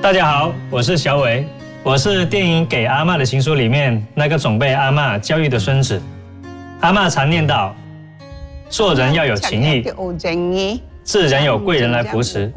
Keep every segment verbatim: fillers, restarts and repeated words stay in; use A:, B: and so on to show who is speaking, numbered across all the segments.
A: 大家好，我是小伟，我是电影《给阿嬷的情书》里面那个总被阿嬷教育的孙子。阿嬷常念叨，做人要有情义，自然有贵人来扶持。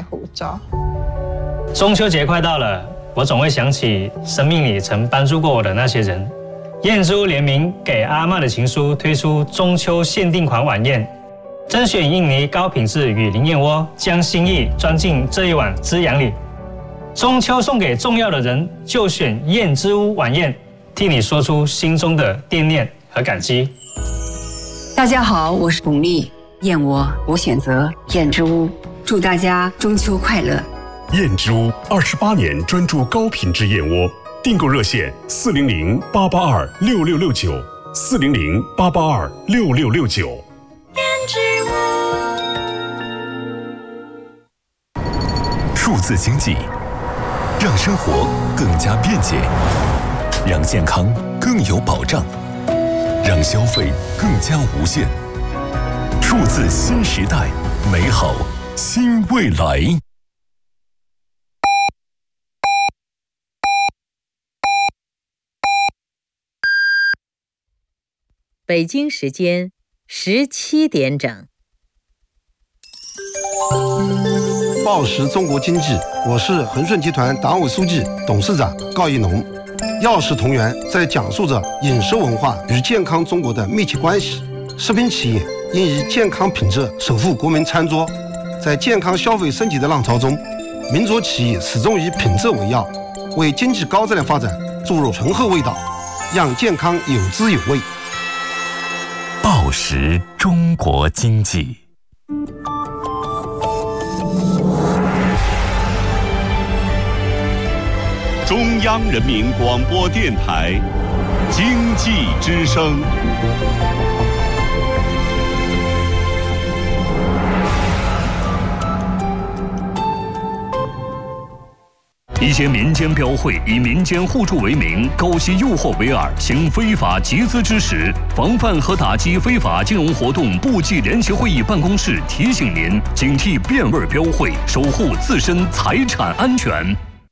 A: 中秋节快到了，我总会想起生命里曾帮助过我的那些人。燕珠联名《给阿嬷的情书》推出中秋限定款晚宴，甄选印尼高品质雨林燕窝，将心意装进这一碗滋养里。中秋送给重要的人，就选燕之屋晚宴，替你说出心中的惦念和感激。
B: 大家好，我是巩俐，燕窝我选择燕之屋，祝大家中秋快乐。
C: 燕之屋二十八年专注高品质燕窝，订购热线四零零八八二六六六九四零零八八二六六六九。
D: 燕之屋，
E: 数字经济让生活更加便捷，让健康更有保障，让消费更加无限。数字新时代，美好新未来。
F: 北京时间十七点整。
G: 报时中国经济，我是恒顺集团党委书记、董事长高一农。药食同源在讲述着饮食文化与健康中国的密切关系。食品企业应以健康品质守护国民餐桌。在健康消费升级的浪潮中，民族企业始终以品质为要，为经济高质量发展注入醇厚味道，让健康有滋有味。
E: 报时中国经济。
H: 中央人民广播电台经济之声。
I: 一些民间标会以民间互助为名，勾结诱惑为饵，行非法集资之时，防范和打击非法金融活动部际联席会议办公室提醒您：警惕变味标会，守护自身财产安全。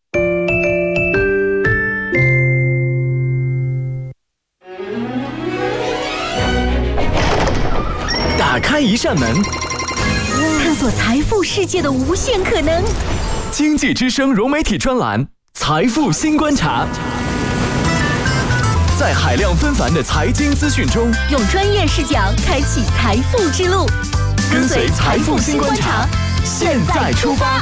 J: 打开一扇门，
D: 探索财富世界的无限可能。
J: 经济之声融媒体专栏《财富新观察》，在海量纷繁的财经资讯中，
D: 用专业视角开启财富之路。
J: 跟随《财富新观察》，现在出发。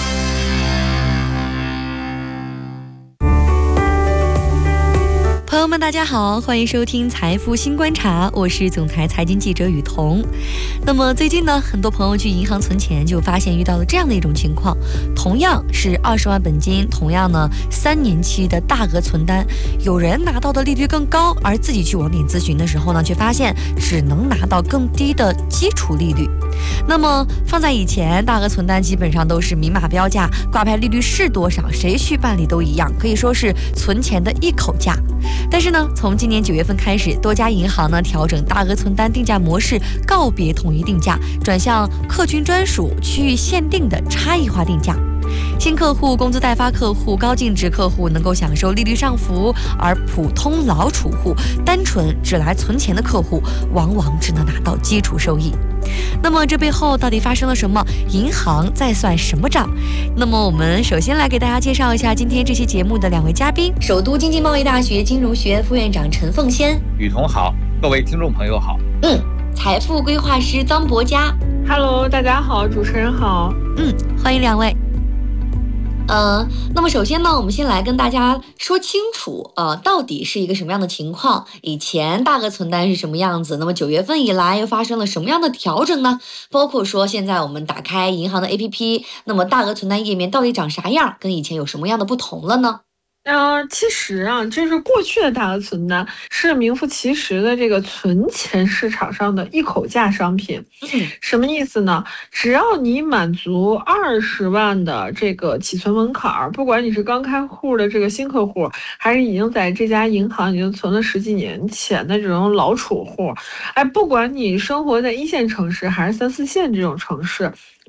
K: 朋友们，大家好，欢迎收听财富新观察，我是总台财经记者雨桐。那么最近呢，很多朋友去银行存钱，就发现遇到了这样的一种情况：同样是二十万本金，同样呢三年期的大额存单，有人拿到的利率更高，而自己去网点咨询的时候呢，却发现只能拿到更低的基础利率。那么放在以前，大额存单基本上都是明码标价，挂牌利率是多少，谁去办理都一样，可以说是存钱的一口价。但是呢，从今年九月份开始，多家银行呢调整大额存单定价模式，告别统一定价，转向客群专属、区域限定的差异化定价。新客户、工资代发客户、高净值客户能够享受利率上浮，而普通老储户、单纯只来存钱的客户，往往只能拿到基础收益。那么这背后到底发生了什么？银行在算什么账？那么我们首先来给大家介绍一下今天这期节目的两位嘉宾：首都经济贸易大学金融学院副院长陈凤仙。
L: 雨桐好，各位听众朋友好。
K: 嗯，财富规划师臧博佳。
M: Hello， 大家好，主持人好。
K: 嗯，欢迎两位。呃，那么首先呢，我们先来跟大家说清楚，呃，到底是一个什么样的情况？以前大额存单是什么样子？那么九月份以来又发生了什么样的调整呢？包括说现在我们打开银行的 A P P， 那么大额存单页面到底长啥样？跟以前有什么样的不同了呢？
M: 呃，其实啊，就是过去的大额存单是名副其实的这个存钱市场上的一口价商品。
K: 嗯，
M: 什么意思呢？只要你满足二十万的这个起存门槛，不管你是刚开户的这个新客户，还是已经在这家银行已经存了十几年钱的这种老储户，哎，不管你生活在一线城市还是三四线这种城市，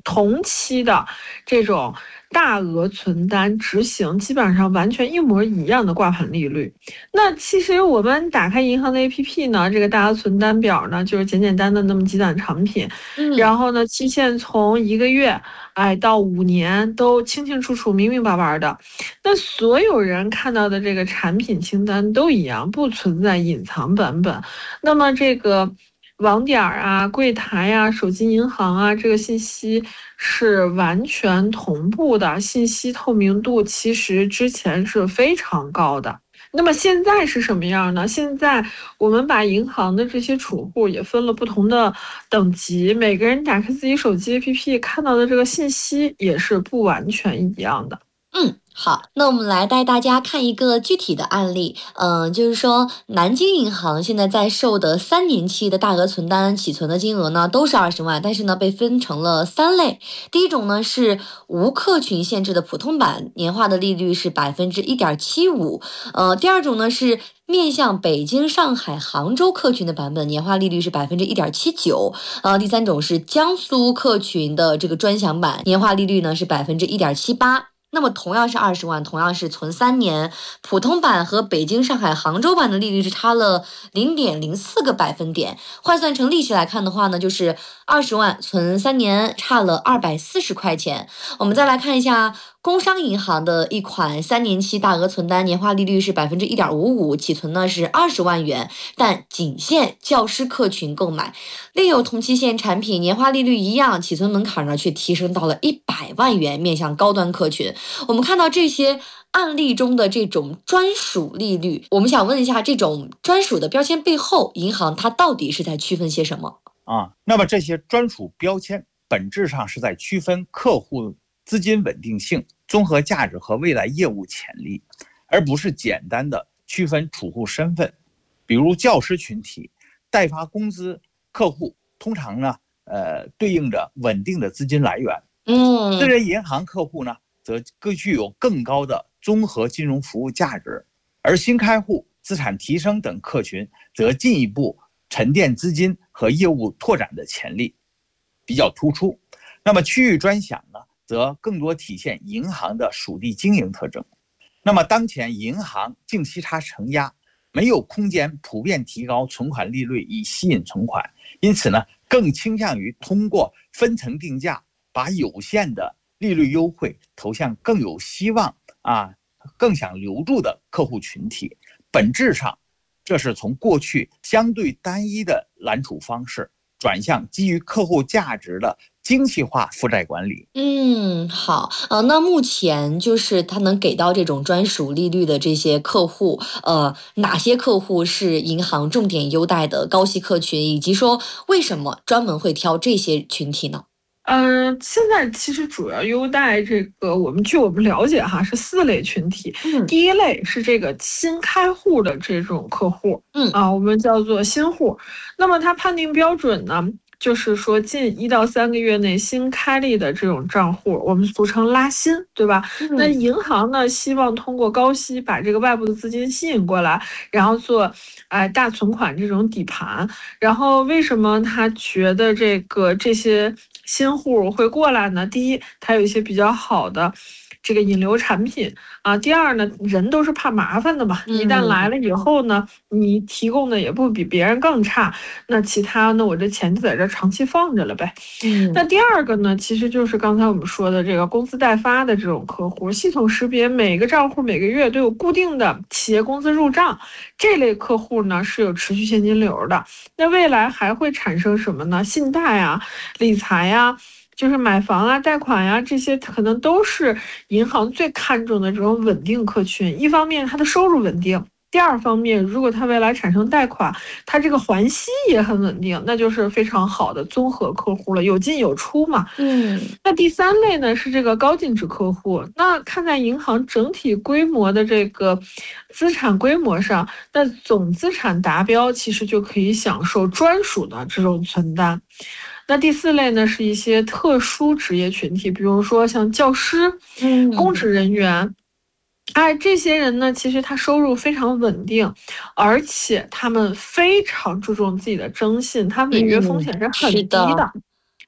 M: 同期的这种大额存单执行基本上完全一模一样的挂牌利率。那其实我们打开银行的 A P P 呢，这个大额存单表呢，就是简简单单的那么几档产品，嗯、然后呢，期限从一个月哎到五年都清清楚楚、明明白白的。那所有人看到的这个产品清单都一样，不存在隐藏版本。那么这个网点啊、柜台啊、手机银行啊，这个信息是完全同步的，信息透明度其实之前是非常高的。那么现在是什么样呢？现在我们把银行的这些储户也分了不同的等级，每个人打开自己手机 A P P 看到的这个信息也是不完全一样的。
K: 嗯，好，那我们来带大家看一个具体的案例。嗯、呃，就是说南京银行现在在售的三年期的大额存单起存的金额呢都是二十万，但是呢被分成了三类。第一种呢是无客群限制的普通版，年化的利率是百分之一点七五。呃，第二种呢是面向北京、上海、杭州客群的版本，年化利率是百分之一点七九。呃，第三种是江苏客群的这个专享版，年化利率呢是百分之一点七八。那么同样是二十万，同样是存三年，普通版和北京、上海、杭州版的利率是差了 零点零四个百分点，换算成利息来看的话呢，就是二十万存三年差了二百四十块钱。我们再来看一下工商银行的一款三年期大额存单，年化利率是百分之一点五五，起存呢是二十万元，但仅限教师客群购买。另有同期限产品，年化利率一样，起存门槛呢却提升到了一百万元，面向高端客群。我们看到这些案例中的这种专属利率，我们想问一下，这种专属的标签背后，银行它到底是在区分些什么
L: 啊？那么这些专属标签本质上是在区分客户资金稳定性、综合价值和未来业务潜力，而不是简单的区分储户身份。比如教师群体、代发工资客户，通常呢，呃，对应着稳定的资金来源。
K: 嗯，
L: 私人银行客户呢，则更具有更高的综合金融服务价值，而新开户、资产提升等客群，则进一步沉淀资金和业务拓展的潜力比较突出。那么区域专享呢，则更多体现银行的属地经营特征。那么当前银行净息差承压，没有空间普遍提高存款利率以吸引存款，因此呢，更倾向于通过分层定价，把有限的利率优惠投向更有希望啊、更想留住的客户群体。本质上，这是从过去相对单一的揽储方式，转向基于客户价值的精细化负债管理。
K: 嗯，好，呃，那目前就是他能给到这种专属利率的这些客户，呃，哪些客户是银行重点优待的高息客群，以及说为什么专门会挑这些群体呢？
M: 嗯、呃，现在其实主要优待这个，我们据我们了解哈，是四类群体。嗯，第一类是这个新开户的这种客户，嗯啊，我们叫做新户。那么它判定标准呢，就是说近一到三个月内新开立的这种账户，我们俗称拉新，对吧？嗯、那银行呢，希望通过高息把这个外部的资金吸引过来，然后做哎大存款这种底盘。然后为什么他觉得这个这些新户会过来呢？第一，它有一些比较好的这个引流产品啊。第二呢，人都是怕麻烦的嘛，一旦来了以后呢，你提供的也不比别人更差，那其他呢，我这钱就在这长期放着了呗。嗯，那第二个呢，其实就是刚才我们说的这个工资代发的这种客户，系统识别每个账户每个月都有固定的企业工资入账，这类客户呢是有持续现金流的。那未来还会产生什么呢？信贷啊、理财呀、就是买房啊、贷款呀、这些可能都是银行最看重的这种稳定客群。一方面它的收入稳定，第二方面如果它未来产生贷款，它这个还息也很稳定，那就是非常好的综合客户了，有进有出嘛。嗯，那第三类呢是这个高净值客户。那看在银行整体规模的这个资产规模上，那总资产达标其实就可以享受专属的这种存单。那第四类呢是一些特殊职业群体，比如说像教师、嗯、公职人员。哎，这些人呢，其实他收入非常稳定，而且他们非常注重自己的征信，他违约风险是很低的。嗯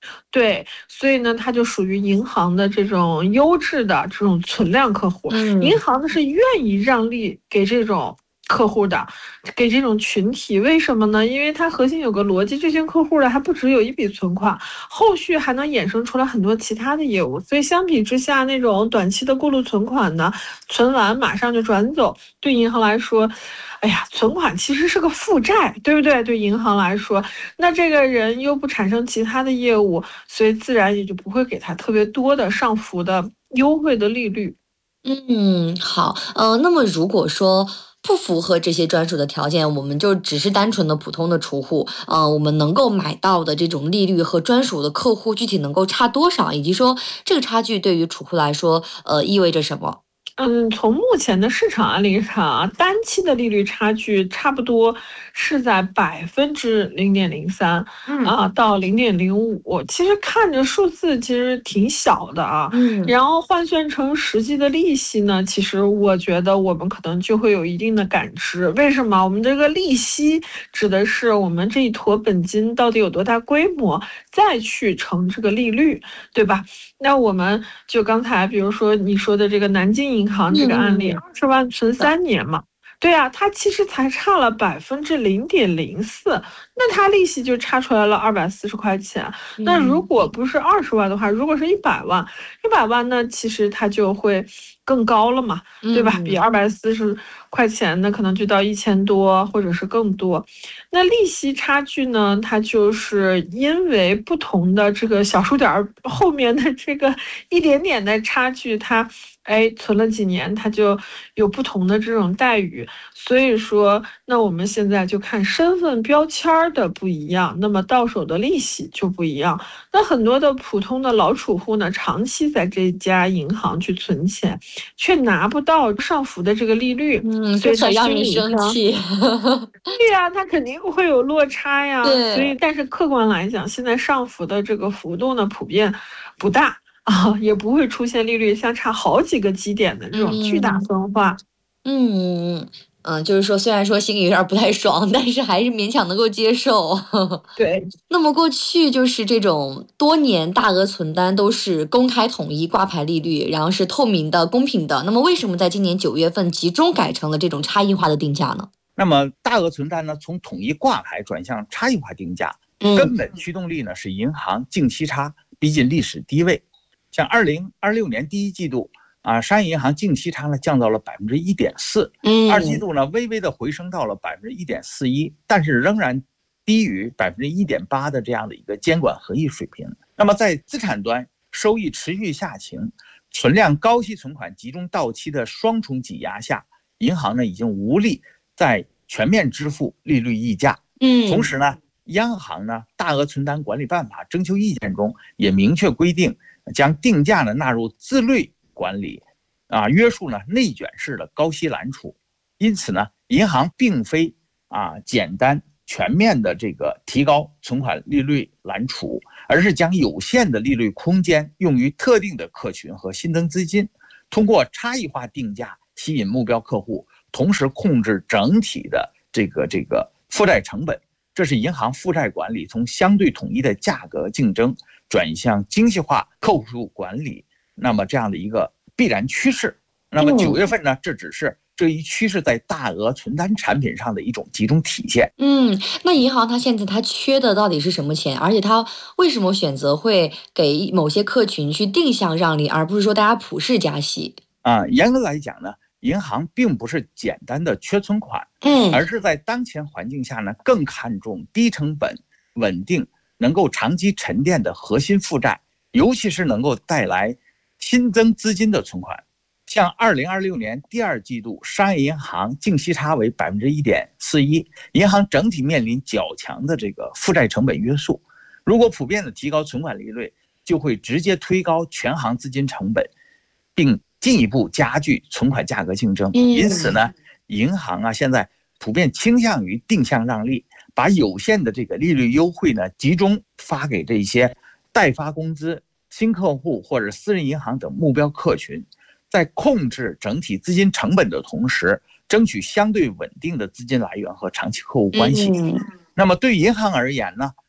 M: 对，所以呢，它就属于银行的这种优质的这种存量客户。嗯，银行呢是愿意让利给这种客户的，给这种群体。为什么呢？因为它核心有个逻辑，这些客户呢还不只有一笔存款，后续还能衍生出来很多其他的业务。所以相比之下，那种短期的过路存款呢，存完马上就转走，对银行来说，哎呀，存款其实是个负债，对不对？对银行来说，那这个人又不产生其他的业务，所以自然也就不会给他特别多的上浮的优惠的利率。
K: 嗯，好，呃，那么如果说不符合这些专属的条件，我们就只是单纯的普通的储户，呃，我们能够买到的这种利率和专属的客户具体能够差多少，以及说这个差距对于储户来说，呃，意味着什么？
M: 嗯，从目前的市场案例上，单期的利率差距差不多是在百分之零点零三啊到零点零五。其实看着数字其实挺小的啊，嗯，然后换算成实际的利息呢，其实我觉得我们可能就会有一定的感知。为什么？我们这个利息指的是我们这一坨本金到底有多大规模，再去乘这个利率，对吧？那我们就刚才比如说你说的这个南京银行这个案例，二十万存三年嘛，对啊，它其实才差了百分之零点零四，那它利息就差出来了二百四十块钱。那如果不是二十万的话，如果是一百万，一百万呢，其实它就会更高了嘛，对吧？比二百四十块钱呢，可能就到一千多，或者是更多。那利息差距呢，它就是因为不同的这个小数点后面的这个一点点的差距，它哎存了几年，它就有不同的这种待遇。所以说，那我们现在就看身份标签的不一样，那么到手的利息就不一样。那很多的普通的老储户呢，长期在这家银行去存钱，却拿不到上浮的这个利率，嗯，所以他
K: 让人生气。
M: 对呀、啊，他肯定会有落差呀。所以，但是客观来讲，现在上浮的这个幅度呢，普遍不大啊，也不会出现利率相差好几个基点的这种巨大分化。
K: 嗯。嗯嗯，就是说，虽然说心里有点不太爽，但是还是勉强能够接受。
M: 对。
K: 那么过去就是这种多年大额存单都是公开统一挂牌利率，然后是透明的、公平的。那么为什么在今年九月份集中改成了这种差异化的定价呢？
L: 那么大额存单呢，从统一挂牌转向差异化定价，嗯、根本驱动力呢是银行净息差逼近历史低位。像二零二六年第一季度。啊，商业银行净息差呢降到了百分之一点四，嗯，二季度呢微微的回升到了百分之一点四一，但是仍然低于百分之一点八的这样的一个监管合意水平。那么在资产端收益持续下行，存量高息存款集中到期的双重挤压下，银行呢已经无力再全面支付利率溢价。嗯，同时呢，央行呢大额存单管理办法征求意见中也明确规定，将定价呢纳入自律管理，啊，约束呢内卷式的高息揽储，因此呢，银行并非啊简单全面的这个提高存款利率揽储，而是将有限的利率空间用于特定的客群和新增资金，通过差异化定价吸引目标客户，同时控制整体的这个这个负债成本。这是银行负债管理从相对统一的价格竞争转向精细化客户管理。那么这样的一个必然趋势，那么九月份呢，这只是这一趋势在大额存单产品上的一种集中体现。
K: 嗯，那银行它现在它缺的到底是什么钱？而且它为什么选择会给某些客群去定向让利，而不是说大家普世加息？
L: 啊，严格来讲呢，银行并不是简单的缺存款，嗯，而是在当前环境下呢，更看重低成本、稳定、能够长期沉淀的核心负债，尤其是能够带来新增资金的存款。像二零二六年第二季度，商业银行净息差为百分之一点四一，银行整体面临较强的这个负债成本约束。如果普遍的提高存款利率，就会直接推高全行资金成本，并进一步加剧存款价格竞争。因此呢，银行啊现在普遍倾向于定向让利，把有限的这个利率优惠呢集中发给这些代发工资、新客户或者私人银行等目标客群，在控制整体资金成本的同时，争取相对稳定的资金来源和长期客户关系。嗯、那么对银行而言呢，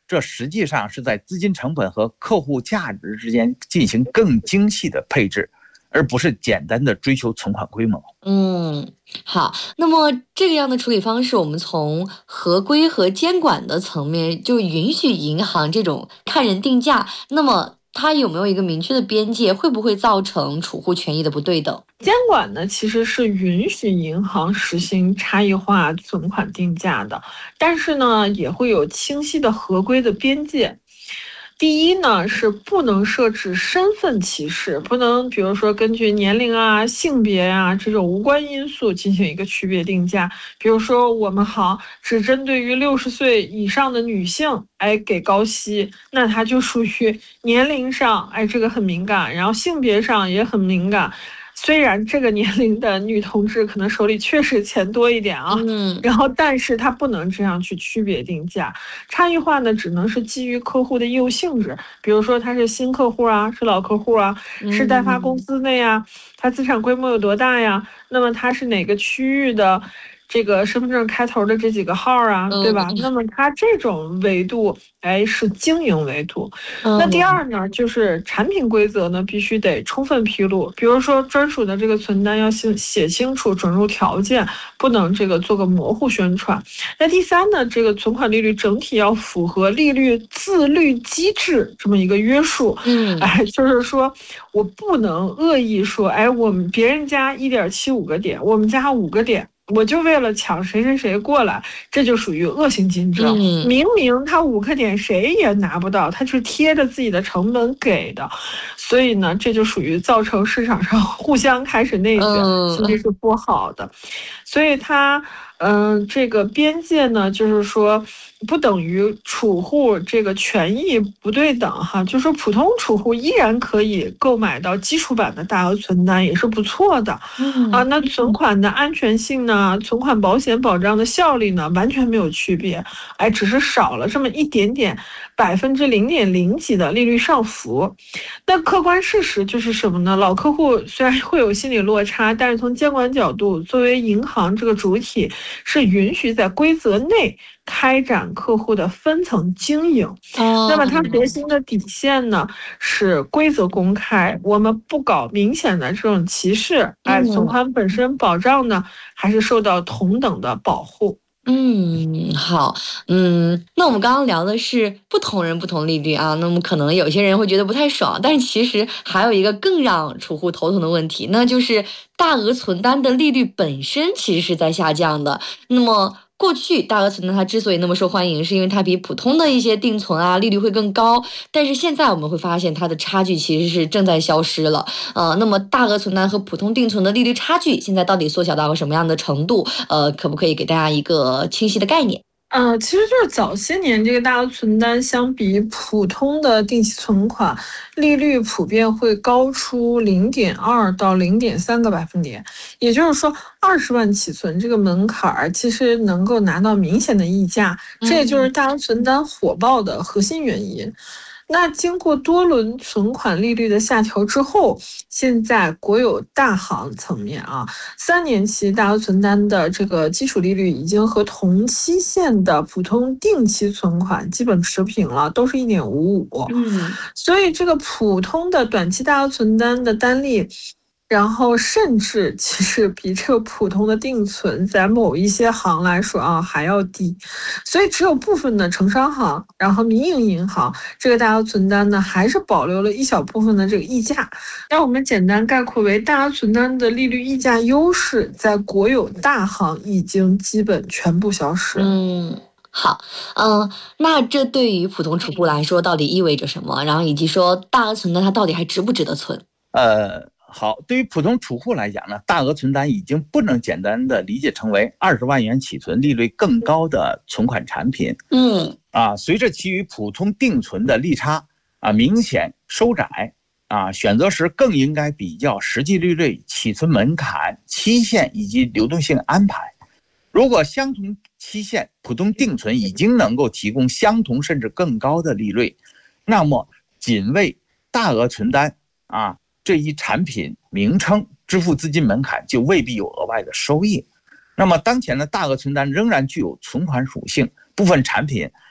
L: 这实际上是在资金成本和客户价值之间进行更精细的配置，而不是简单的追求存款规模。
K: 嗯，好，那么这个样的处理方式，我们从合规和监管的层面就允许银行这种看人定价，那么它有没有一个明确的边界？会不会造成储户权益的不对等？
M: 监管呢，其实是允许银行实行差异化存款定价的，但是呢，也会有清晰的合规的边界。第一呢，是不能设置身份歧视，不能比如说根据年龄啊、性别啊这种无关因素进行一个区别定价。比如说我们行只针对于六十岁以上的女性，哎给高息，那它就属于年龄上，哎这个很敏感，然后性别上也很敏感。虽然这个年龄的女同志可能手里确实钱多一点啊，
K: 嗯，
M: 然后但是她不能这样去区别定价，差异化呢只能是基于客户的业务性质，比如说他是新客户啊，是老客户啊，是代发公司的呀，他资产规模有多大呀，那么他是哪个区域的这个身份证开头的这几个号啊，对吧？那么它这种维度，哎，是经营维度。那第二呢，就是产品规则呢，必须得充分披露，比如说专属的这个存单要写写清楚准入条件，不能这个做个模糊宣传。那第三呢，这个存款利率整体要符合利率自律机制这么一个约束。
K: 嗯，
M: 哎，就是说我不能恶意说，哎，我们别人家一点七五个点，我们家五个点。我就为了抢谁谁谁过来，这就属于恶性竞争。
K: 嗯、
M: 明明他五个点谁也拿不到，他是贴着自己的成本给的，所以呢，这就属于造成市场上互相开始内卷，其实是不好的。所以他，嗯、呃，这个边界呢，就是说不等于储户这个权益不对等哈，就是说普通储户依然可以购买到基础版的大额存单，也是不错的。
K: 嗯
M: 啊，那存款的安全性呢，存款保险保障的效力呢，完全没有区别，哎，只是少了这么一点点百分之零点零几的利率上浮。那客观事实就是什么呢？老客户虽然会有心理落差，但是从监管角度，作为银行这个主体，是允许在规则内开展客户的分层经营。
K: 哦、
M: 那么它核心的底线呢是规则公开，我们不搞明显的这种歧视，哎，存款本身保障呢还是受到同等的保护。
K: 嗯，好，嗯，那我们刚刚聊的是不同人不同利率啊，那么可能有些人会觉得不太爽，但是其实还有一个更让储户头疼的问题，那就是大额存单的利率本身其实是在下降的。那么过去大额存单它之所以那么受欢迎，是因为它比普通的一些定存啊利率会更高，但是现在我们会发现它的差距其实是正在消失了。呃，那么大额存单和普通定存的利率差距现在到底缩小到什么样的程度？呃，可不可以给大家一个清晰的概念？
M: 呃，其实就是早些年这个大额存单相比普通的定期存款，利率普遍会高出零点二到零点三个百分点，也就是说，二十万起存这个门槛儿其实能够拿到明显的溢价，这也就是大额存单火爆的核心原因。那经过多轮存款利率的下调之后，现在国有大行层面啊，三年期大额存单的这个基础利率已经和同期限的普通定期存款基本持平了，都是 一点五五。
K: 嗯，
M: 所以这个普通的短期大额存单的单利，然后甚至其实比这个普通的定存在某一些行来说啊还要低，所以只有部分的城商行，然后民营银行这个大额存单呢还是保留了一小部分的这个溢价。那我们简单概括为，大额存单的利率溢价优势在国有大行已经基本全部消失。
K: 嗯。好，嗯、呃，那这对于普通储户来说到底意味着什么？然后以及说大额存单它到底还值不值得存？
L: 呃。好，对于普通储户来讲呢，大额存单已经不能简单的理解成为二十万元起存利率更高的存款产品。
K: 嗯，
L: 啊，随着其与普通定存的利差啊明显收窄，啊，选择时更应该比较实际利率、起存门槛、期限以及流动性安排。如果相同期限普通定存已经能够提供相同甚至更高的利率，那么仅为大额存单啊这一产品名称支付资金门槛就未必有额外的收益。那么当前的大额存单仍然具有存款属性，部分产品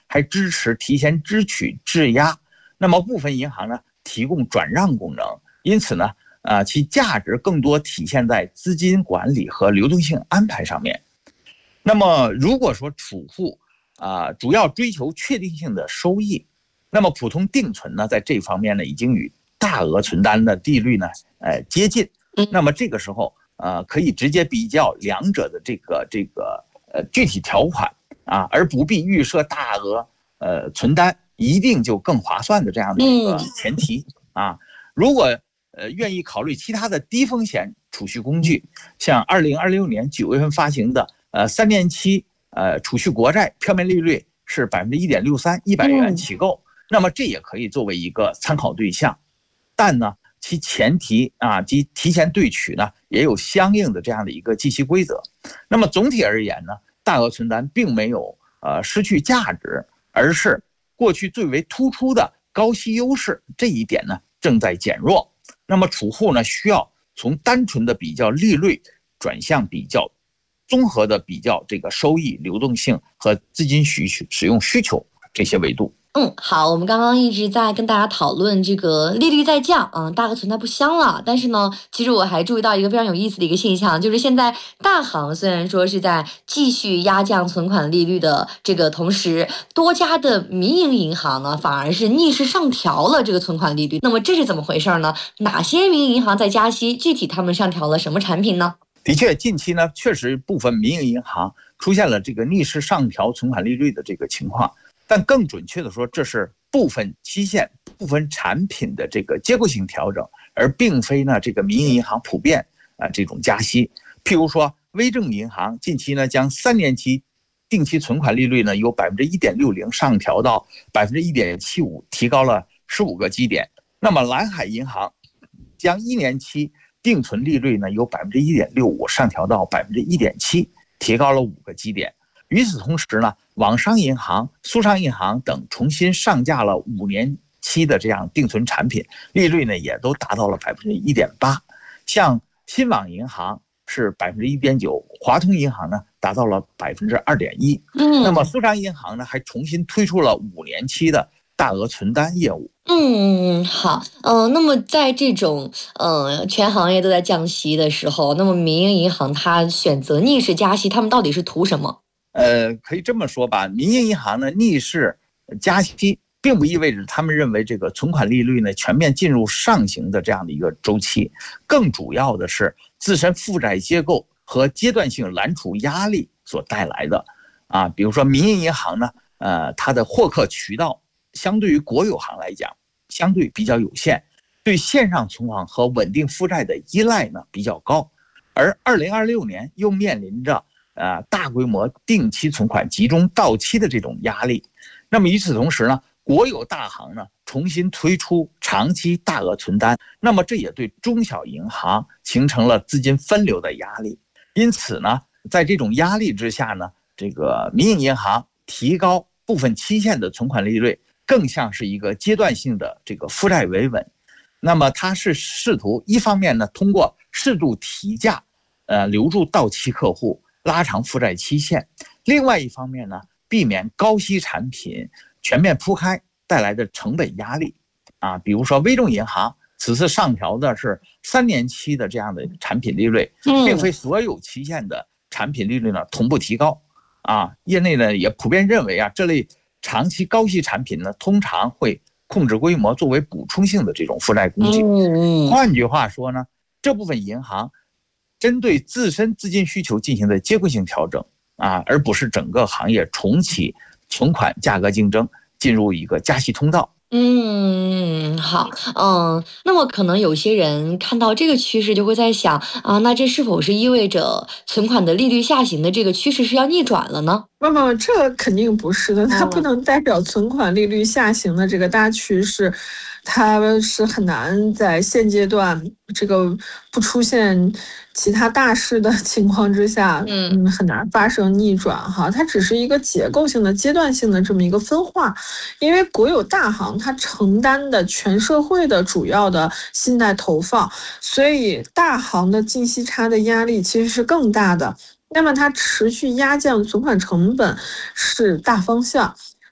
L: 还支持提前支取质押。那么部分银行呢提供转让功能，因此呢，呃，其价值更多体现在资金管理和流动性安排上面。那么如果说储户啊、呃、主要追求确定性的收益，那么普通定存呢在这方面呢已经与大额存单的利率呢呃接近。那么这个时候呃可以直接比较两者的这个这个呃具体条款啊，而不必预设大额呃存单一定就更划算的这样的一个前提啊。如果呃愿意考虑其他的低风险储蓄工具，像二零二六年九月份发行的呃三年期呃储蓄国债，票面利率是百分之一点六三，一百元起购，那么这也可以作为一个参考对象。但呢，其前提啊及提前对取呢也有相应的这样的一个计息规则。那么总体而言呢，大额存单并没有呃失去价值，而是过去最为突出的高息优势这一点呢正在减弱。那么储户呢需要从单纯的比较利率转向比较综合的比较这个收益、流动性和资金需求使用需求这些维度。
K: 嗯，好，我们刚刚一直在跟大家讨论这个利率在降，嗯，大额存单不香了。但是呢，其实我还注意到一个非常有意思的一个现象，就是现在大行虽然说是在继续压降存款利率的这个同时，多家的民营银行呢反而是逆势上调了这个存款利率。那么这是怎么回事呢？哪些民营银行在加息？具体他们上调了什么产品呢？
L: 的确，近期呢确实部分民营银行出现了这个逆势上调存款利率的这个情况。但更准确的说，这是部分期限、部分产品的这个结构性调整，而并非呢这个民营银行普遍啊、呃、这种加息。譬如说，微证银行近期呢将三年期定期存款利率呢由百分之一点六零上调到百分之一点七五，提高了十五个基点。那么蓝海银行将一年期定存利率呢由百分之一点六五上调到百分之一点七，提高了五个基点。与此同时呢，网商银行、苏商银行等重新上架了五年期的这样定存产品，利率呢也都达到了百分之一点八。像新网银行是百分之一点九，华通银行呢达到了百分之二点一。嗯，那么苏商银行呢还重新推出了五年期的大额存单业务。
K: 嗯，好，呃，那么在这种呃全行业都在降息的时候，那么民营银行它选择逆势加息，他们到底是图什么？
L: 呃，可以这么说吧，民营银行呢逆势加息，并不意味着他们认为这个存款利率呢全面进入上行的这样的一个周期，更主要的是自身负债结构和阶段性揽储压力所带来的。啊，比如说民营银行呢，呃，它的获客渠道相对于国有行来讲，相对比较有限，对线上存款和稳定负债的依赖呢比较高，而二零二六年又面临着呃，大规模定期存款集中到期的这种压力。那么与此同时呢，国有大行呢重新推出长期大额存单，那么这也对中小银行形成了资金分流的压力。因此呢，在这种压力之下呢，这个民营银行提高部分期限的存款利率，更像是一个阶段性的这个负债维稳。那么它是试图一方面呢，通过适度提价，呃，留住到期客户，拉长负债期限；另外一方面呢，避免高息产品全面铺开带来的成本压力。啊，比如说微众银行此次上调的是三年期的这样的产品利率，并非所有期限的产品利率呢同步提高。啊，业内呢也普遍认为啊，这类长期高息产品呢通常会控制规模，作为补充性的这种负债工具。换句话说呢，这部分银行针对自身资金需求进行的结构性调整啊，而不是整个行业重启存款价格竞争，进入一个加息通道。
K: 嗯，好，嗯，那么可能有些人看到这个趋势就会在想啊，那这是否是意味着存款的利率下行的这个趋势是要逆转了呢？
M: 妈妈，这肯定不是的，它不能代表存款利率下行的这个大趋势，它是很难在现阶段这个不出现其他大事的情况之下，嗯，很难发生逆转哈。它只是一个结构性的、阶段性的这么一个分化，因为国有大行它承担的全社会的主要的信贷投放，所以大行的净息差的压力其实是更大的。那么它持续压降存款成本是大方向，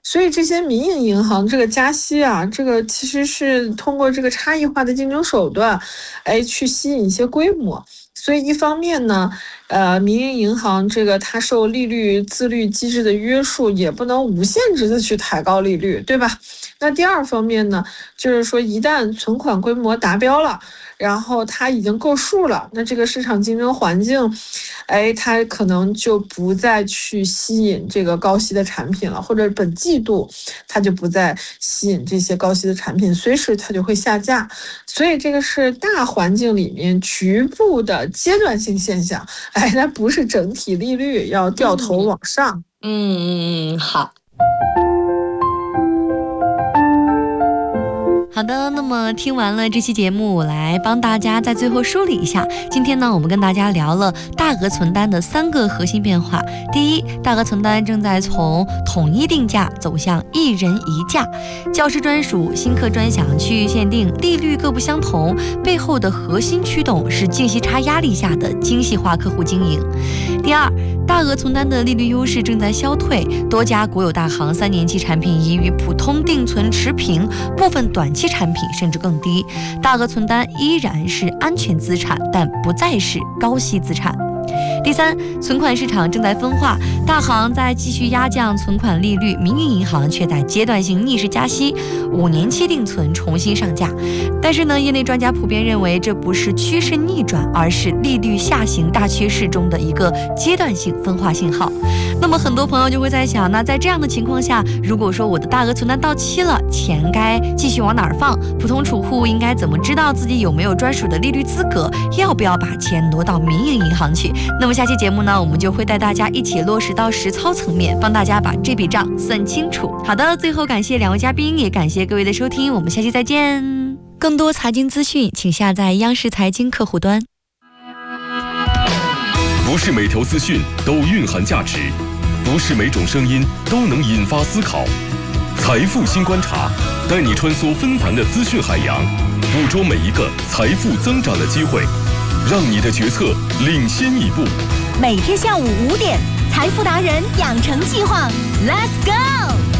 M: 所以这些民营银行这个加息啊，这个其实是通过这个差异化的竞争手段，哎，去吸引一些规模。所以一方面呢，呃，民营银行这个它受利率自律机制的约束，也不能无限制的去抬高利率，对吧？那第二方面呢，就是说一旦存款规模达标了，然后它已经够数了，那这个市场竞争环境，哎，它可能就不再去吸引这个高息的产品了，或者本季度它就不再吸引这些高息的产品，随时它就会下架。所以这个是大环境里面局部的阶段性现象，哎，那不是整体利率要掉头往上。
K: 嗯嗯，好。好的，那么听完了这期节目，我来帮大家在最后梳理一下。今天呢，我们跟大家聊了大额存单的三个核心变化。第一，大额存单正在从统一定价走向一人一价，教师专属、新课专享、区域限定，利率各不相同，背后的核心驱动是净息差压力下的精细化客户经营。第二，大额存单的利率优势正在消退，多家国有大行三年期产品已与普通定存持平，部分短期产品甚至更低。大额存单依然是安全资产，但不再是高息资产。第三，存款市场正在分化，大行在继续压降存款利率，民营银行却在阶段性逆势加息，五年期定存重新上架。但是呢，业内专家普遍认为，这不是趋势逆转，而是利率下行大趋势中的一个阶段性分化信号。那么很多朋友就会在想，那在这样的情况下，如果说我的大额存单到期了，钱该继续往哪儿放？普通储户应该怎么知道自己有没有专属的利率资格？要不要把钱挪到民营银行去？那么下期节目呢，我们就会带大家一起落实到实操层面，帮大家把这笔账算清楚。好的，最后感谢两位嘉宾，也感谢各位的收听，我们下期再见。更多财经资讯，请下载央视财经客户端。
E: 不是每条资讯都蕴含价值，不是每种声音都能引发思考。财富新观察，带你穿梭纷繁的资讯海洋，捕捉每一个财富增长的机会，让你的决策领先一步。
D: 每天下午五点，财富达人养成计划 ，Let's go！